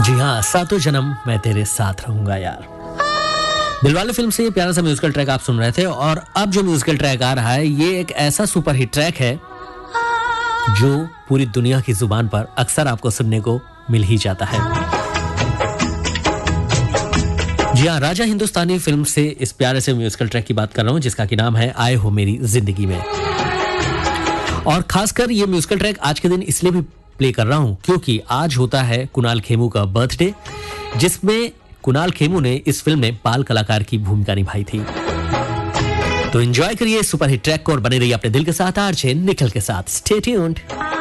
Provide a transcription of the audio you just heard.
जी हाँ, सातों जन्म मैं तेरे साथ रहूंगा यार। दिलवाले फिल्म से ये प्यारा सा म्यूजिकल ट्रैक आप सुन रहे थे और अब जो म्यूजिकल ट्रैक आ रहा है ये एक ऐसा सुपर हिट ट्रैक है जो पूरी दुनिया की जुबान पर अक्सर आपको सुनने को मिल ही जाता है। जी हाँ, राजा हिंदुस्तानी फिल्म से इस प्यारे से म्यूजिकल ट्रैक की बात कर रहा हूँ जिसका की नाम है आए हो मेरी जिंदगी में। और खासकर ये म्यूजिकल ट्रैक आज के दिन इसलिए भी प्ले कर रहा हूं क्योंकि आज होता है कुणाल खेमू का बर्थडे, जिसमें कुणाल खेमू ने इस फिल्म में बाल कलाकार की भूमिका निभाई थी। तो एंजॉय करिए सुपर हिट ट्रैक को और बने रहिए अपने दिल के साथ आरजे निखिल के साथ। Stay tuned.